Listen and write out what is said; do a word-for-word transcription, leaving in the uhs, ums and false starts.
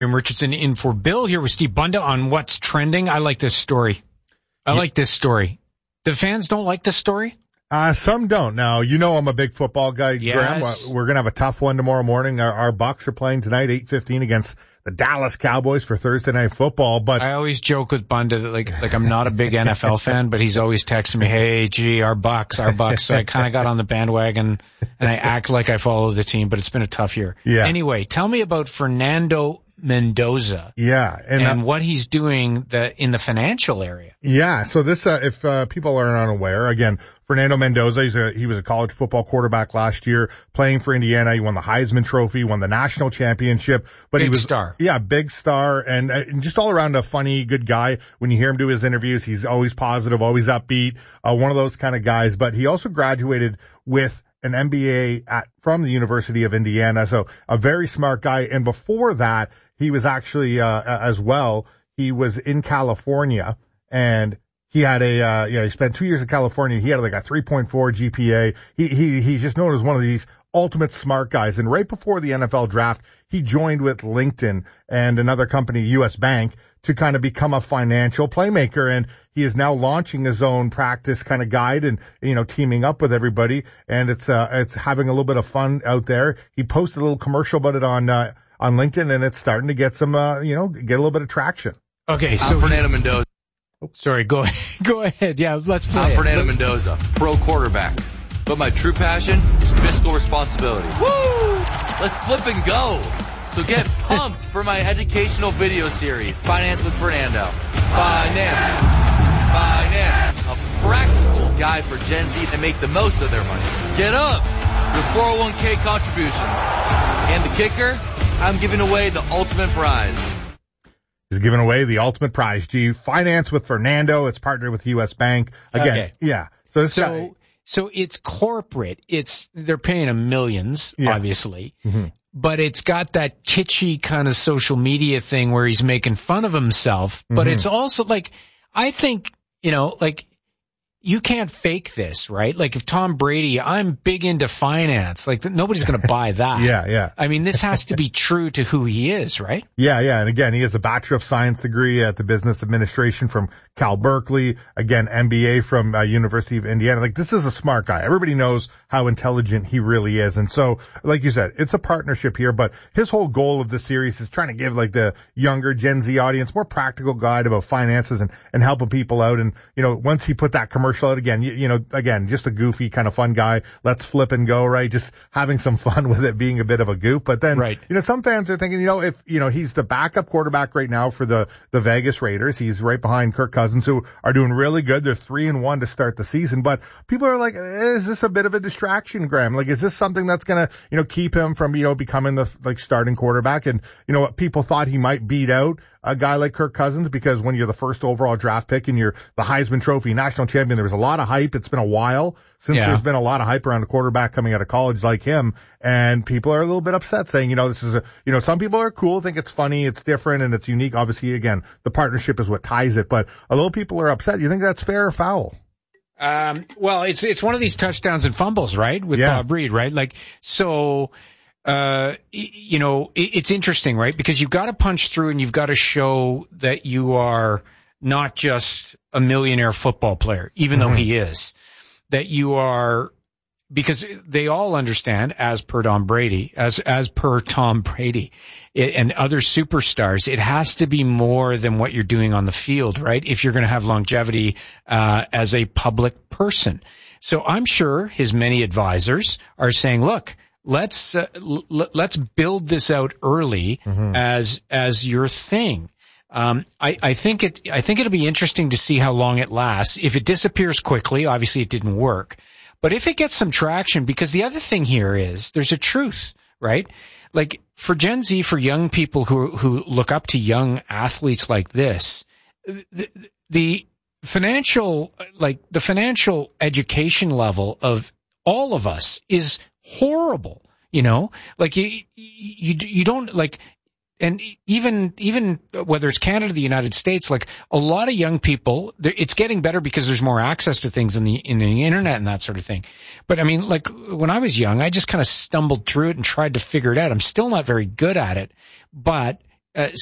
Jim Richardson in for Bill, here with Steve Bunda on what's trending. I like this story. I like this story. The fans don't like this story? Uh, some don't. Now, you know I'm a big football guy, Yes. Graham. We're going to have a tough one tomorrow morning. Our, our Bucks are playing tonight, eight fifteen, against the Dallas Cowboys for Thursday Night Football. But I always joke with Bunda that like, like I'm not a big N F L fan, but he's always texting me, hey, gee, our Bucks, our Bucks. So I kind of got on the bandwagon and I act like I follow the team, but it's been a tough year. Yeah. Anyway, tell me about Fernando Mendoza. Yeah. And, And, uh, what he's doing the, in the financial area. yeah. So this, uh, if, uh, people are unaware, again, Fernando Mendoza, he's a, he was a college football quarterback last year playing for Indiana. He won the Heisman Trophy, won the national championship, but Big he was, star. yeah, big star and, uh, and just all around a funny, good guy. When you hear him do his interviews, he's always positive, always upbeat, uh, one of those kind of guys, but he also graduated with an M B A at, from the University of Indiana. So a very smart guy. And before that, he was actually, uh, as well, he was in California and he had a, uh, yeah, he spent two years in California. He had like a three point four G P A. He, he, he's just known as one of these ultimate smart guys. And right before the N F L draft, he joined with LinkedIn and another company, U S Bank, to kind of become a financial playmaker. And he is now launching his own practice kind of guide and, you know, teaming up with everybody. And it's, uh, it's having a little bit of fun out there. He posted a little commercial about it on, uh, on LinkedIn, and it's starting to get some, uh, you know, get a little bit of traction. Okay. So I'm Fernando Mendoza. Sorry, go go ahead. Yeah, let's play I'm it. Fernando Mendoza, pro quarterback. But my true passion is fiscal responsibility. Woo! Let's flip and go. So get pumped for my educational video series, Finance with Fernando. Finance. Finance. A practical guide for Gen Z to make the most of their money. Get up. Your four oh one k contributions. And the kicker, I'm giving away the ultimate prize. He's giving away the ultimate prize. G Finance with Fernando. It's partnered with U S Bank. Again, Okay. yeah. So, this So, guy, so it's corporate. It's, they're paying him millions, Yeah. obviously. Mm-hmm. But it's got that kitschy kind of social media thing where he's making fun of himself. But Mhm. it's also like, I think, you know, like, you can't fake this, right? Like if Tom Brady, I'm big into finance, like nobody's going to buy that. yeah, yeah. I mean, this has to be true to who he is, right? Yeah, yeah. And again, he has a Bachelor of Science degree at the Business Administration from Cal Berkeley. Again, M B A from uh, University of Indiana. Like, this is a smart guy. Everybody knows how intelligent he really is. And so, like you said, it's a partnership here, but his whole goal of this series is trying to give like the younger Gen Z audience more practical guide about finances and, and helping people out. And, you know, once he put that commercial out again, you, you know, again, just a goofy kind of fun guy. Let's flip and go, right? Just having some fun with it being a bit of a goof. But then, Right. you know, some fans are thinking, you know, if, you know, he's the backup quarterback right now for the, the Vegas Raiders. He's right behind Kirk Cousins, who are doing really good. They're three and one to start the season. But people are like, is this a bit of a distraction, Graham? Like, is this something that's going to, you know, keep him from, you know, becoming the, like, starting quarterback? And, you know, what people thought he might beat out a guy like Kirk Cousins because when you're the first overall draft pick and you're the Heisman Trophy national champion, there was a lot of hype. It's been a while since Yeah. there's been a lot of hype around a quarterback coming out of college like him. And people are a little bit upset saying, you know, this is a, you know, some people are cool, think it's funny, it's different, and it's unique. Obviously, again, the partnership is what ties it. But a little people are upset. You think that's fair or foul? Um, well, it's, it's one of these touchdowns and fumbles, right? With Yeah. Bob Reed, right? Like, so, uh, y- you know, it, it's interesting, right? Because you've got to punch through and you've got to show that you are not just a millionaire football player, even Mm-hmm. though he is, that you are, because they all understand, as per Tom Brady, as, as per Tom Brady it, and other superstars, it has to be more than what you're doing on the field, right? If you're going to have longevity, uh, as a public person. So I'm sure his many advisors are saying, look, let's, uh, l- let's build this out early Mm-hmm. as, as your thing. Um, I, I think it, I think it'll be interesting to see how long it lasts. If it disappears quickly, obviously it didn't work. But if it gets some traction, because the other thing here is there's a truth, right? Like for Gen Z, for young people who, who look up to young athletes like this, the, the financial, like the financial education level of all of us is horrible, you know, like you, you, you don't like, and even, even whether it's Canada or the United States, like a lot of young people, it's getting better because there's more access to things in the, in the internet and that sort of thing. But I mean, like when I was young, I just kind of stumbled through it and tried to figure it out. I'm still not very good at it, but Uh,